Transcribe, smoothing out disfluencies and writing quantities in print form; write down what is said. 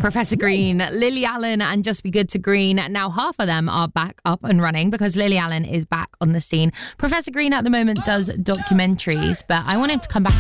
Professor Green, Lily Allen, and Just Be Good to Green. Now, half of them are back up and running because Lily Allen is back on the scene. Professor Green at the moment does documentaries, but I want him to come back